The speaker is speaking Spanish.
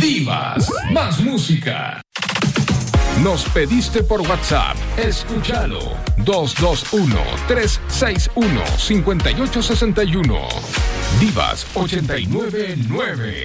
Divas, más música. Nos pediste por WhatsApp. Escúchalo. 221-361-5861. Divas 899.